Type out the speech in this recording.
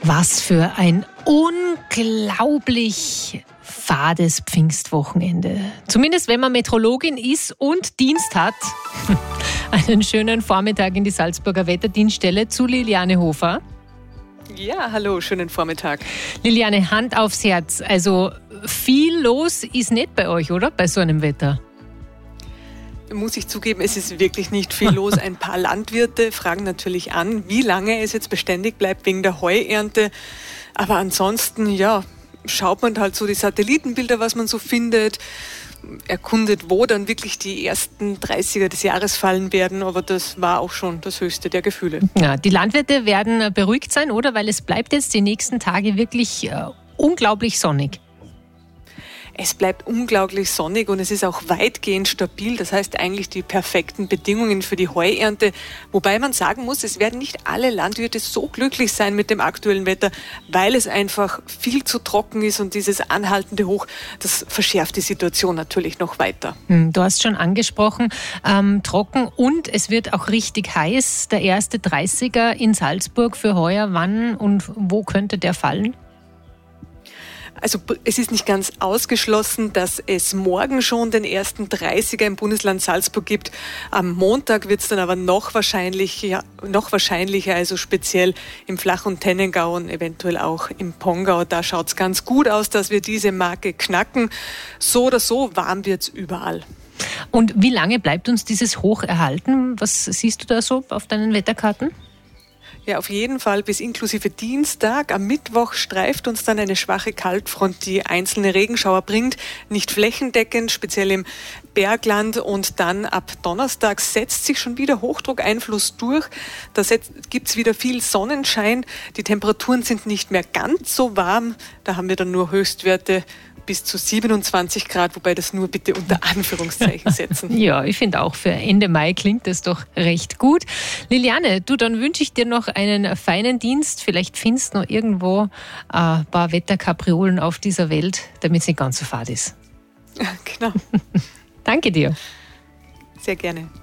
Was für ein unglaublich fades Pfingstwochenende. Zumindest wenn man Meteorologin ist und Dienst hat. Einen schönen Vormittag in die Salzburger Wetterdienststelle zu Liliane Hofer. Ja, hallo, schönen Vormittag. Liliane, Hand aufs Herz. Also viel los ist nicht bei euch, oder? Bei so einem Wetter. Muss ich zugeben, es ist wirklich nicht viel los. Ein paar Landwirte fragen natürlich an, wie lange es jetzt beständig bleibt wegen der Heuernte. Aber ansonsten, ja, schaut man halt so die Satellitenbilder, was man so findet, erkundet, wo dann wirklich die ersten 30er des Jahres fallen werden. Aber das war auch schon das höchste der Gefühle. Ja, die Landwirte werden beruhigt sein, oder? Weil es bleibt jetzt die nächsten Tage wirklich unglaublich sonnig. Es bleibt unglaublich sonnig und es ist auch weitgehend stabil. Das heißt eigentlich die perfekten Bedingungen für die Heuernte. Wobei man sagen muss, es werden nicht alle Landwirte so glücklich sein mit dem aktuellen Wetter, weil es einfach viel zu trocken ist und dieses anhaltende Hoch, das verschärft die Situation natürlich noch weiter. Du hast schon angesprochen, trocken und es wird auch richtig heiß. Der erste 30er in Salzburg für heuer. Wann und wo könnte der fallen? Also es ist nicht ganz ausgeschlossen, dass es morgen schon den ersten 30er im Bundesland Salzburg gibt. Am Montag wird es dann aber noch wahrscheinlicher, also speziell im Flach- und Tennengau und eventuell auch im Pongau. Da schaut es ganz gut aus, dass wir diese Marke knacken. So oder so warm wird es überall. Und wie lange bleibt uns dieses Hoch erhalten? Was siehst du da so auf deinen Wetterkarten? Ja, auf jeden Fall bis inklusive Dienstag. Am Mittwoch streift uns dann eine schwache Kaltfront, die einzelne Regenschauer bringt. Nicht flächendeckend, speziell im Bergland. Und dann ab Donnerstag setzt sich schon wieder Hochdruckeinfluss durch. Da gibt's wieder viel Sonnenschein. Die Temperaturen sind nicht mehr ganz so warm. Da haben wir dann nur Höchstwerte bis zu 27 Grad, wobei das nur bitte unter Anführungszeichen setzen. Ja, ich finde auch für Ende Mai klingt das doch recht gut. Liliane, dann wünsche ich dir noch einen feinen Dienst. Vielleicht findest du noch irgendwo ein paar Wetterkapriolen auf dieser Welt, damit es nicht ganz so fad ist. Ja, genau. Danke dir. Sehr gerne.